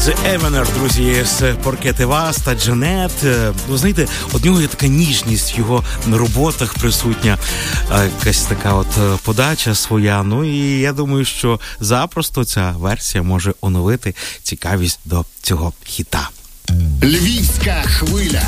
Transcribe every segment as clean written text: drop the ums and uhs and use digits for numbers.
The Evener, друзі, з «Porque te vas» та «Джанет». Ви знаєте, от нього є така ніжність в його роботах присутня, якась така от подача своя. Ну і я думаю, що запросто ця версія може оновити цікавість до цього хіта. Львівська хвиля.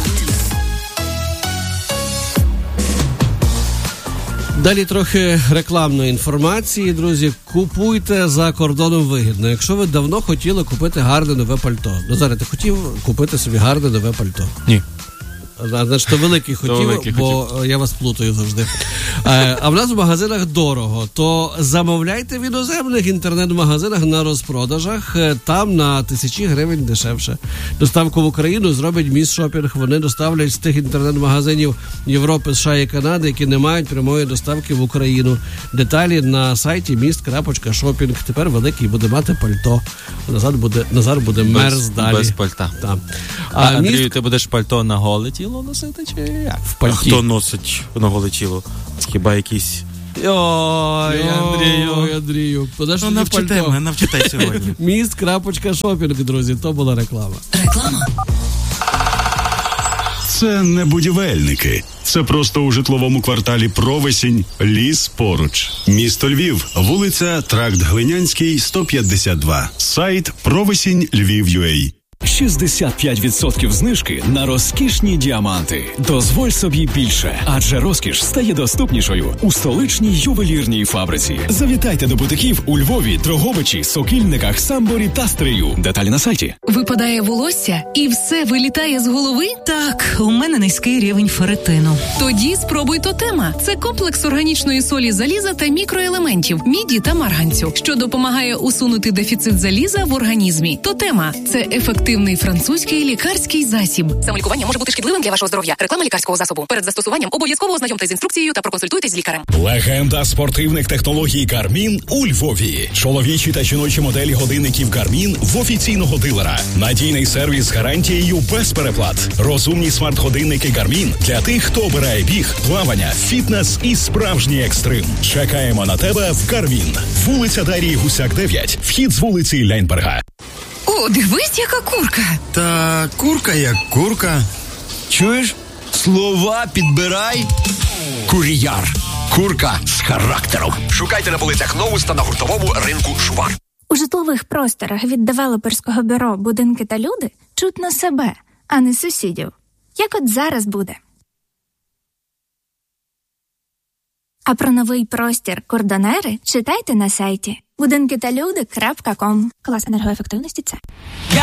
Далі трохи рекламної інформації, друзі. Купуйте за кордоном вигідно. Якщо ви давно хотіли купити гарне нове пальто. Назаре, ти хотів купити собі гарне нове пальто? Ні. Значить, то великий хотів, бо я вас плутаю завжди. А в нас в магазинах дорого. То замовляйте в іноземних інтернет-магазинах на розпродажах. Там на 1000 гривень дешевше. Доставку в Україну зробить Міст Шопінг. Вони доставлять з тих інтернет-магазинів Європи, США і Канади, які не мають прямої доставки в Україну. Деталі на сайті mist.shoping. Тепер великий буде мати пальто. Назар буде мерз далі. Без пальта. Так. Андрію, ти будеш пальто на голе тіло носити, чи як? В пальті. А хто носить на голе тіло? Хіба якісь... Ой, Андрію. Ну, навчите сьогодні. Mist.shoping, друзі, то була реклама. Реклама? Це не будівельники. Це просто у житловому кварталі Провесінь, ліс поруч. Місто Львів, вулиця Тракт Глинянський, 152. Сайт Провесінь-Львів.ua. 65% знижки на розкішні діаманти. Дозволь собі більше, адже розкіш стає доступнішою у столичній ювелірній фабриці. Завітайте до бутиків у Львові, Дрогобичі, Сокільниках, Самборі та Стрию. Деталі на сайті. Випадає волосся і все вилітає з голови? Так, у мене низький рівень ферритину. Тоді спробуй Тотема. Це комплекс органічної солі заліза та мікроелементів, міді та марганцю, що допомагає усунути дефіцит заліза в організмі. Тотема – це ефективний французький лікарський засіб. Самолікування може бути шкідливим для вашого здоров'я. Реклама лікарського засобу. Перед застосуванням обов'язково ознайомтесь з інструкцією та проконсультуйтесь з лікарем. Легенда спортивних технологій Garmin у Львові. Чоловічі та жіночі моделі годинників Garmin в офіційного дилера. Надійний сервіс з гарантією без переплат. Розумні смарт-годинники Garmin для тих, хто обирає біг, плавання, фітнес і справжній екстрим. Чекаємо на тебе в Garmin. Вулиця Дарії Гусяк, 9. Вхід з вулиці Ляйнберга. О, дивись, яка курка. Та курка як курка. Чуєш? Слова підбирай. Кур'яр. Курка з характером. Шукайте на полицях Новус та на гуртовому ринку Шувар. У житлових просторах від девелоперського бюро «Будинки та люди» чутно себе, а не сусідів. Як от зараз буде. А про новий простір «Кордонери» читайте на сайті budinkitalude.com. Клас енергоефективності – це.